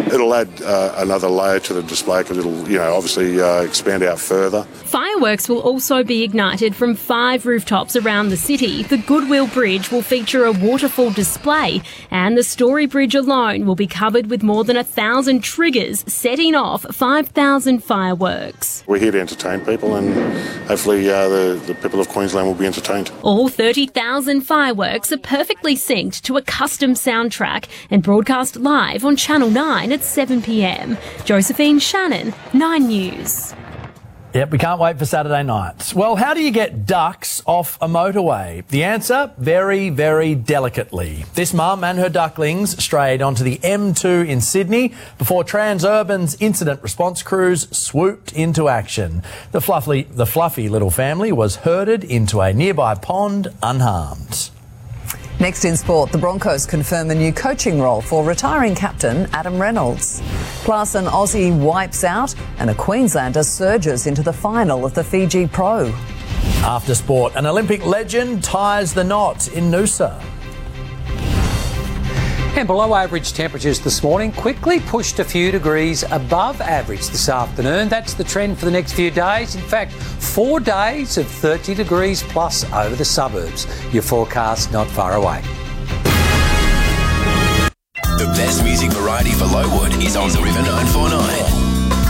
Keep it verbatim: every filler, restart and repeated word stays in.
it'll add uh, another layer to the display because it'll, you know, obviously uh, expand out further. Fireworks will also be ignited from five rooftops around the city. The Goodwill Bridge will feature a waterfall display, and the Story Bridge alone will be covered with more than a thousand triggers, setting off five thousand fireworks. We're here to entertain people, and hopefully uh, the, the people of Queensland will be entertained. All thirty thousand fireworks are perfectly synced to a custom soundtrack and broadcast live on Channel nine at seven p m. Josephine Shannon, Nine News. Yep, we can't wait for Saturday nights. Well, how do you get ducks off a motorway? The answer, very, very delicately. This mum and her ducklings strayed onto the M two in Sydney before Transurban's incident response crews swooped into action. The fluffy, the fluffy little family was herded into a nearby pond unharmed. Next in sport, the Broncos confirm a new coaching role for retiring captain Adam Reynolds. Plus, an Aussie wipes out and a Queenslander surges into the final of the Fiji Pro. After sport, an Olympic legend ties the knot in Noosa. And below average temperatures this morning quickly pushed a few degrees above average this afternoon. That's the trend for the next few days. In fact, four days of thirty degrees plus over the suburbs. Your forecast not far away. The best music variety for Lowood is on the River nine four nine.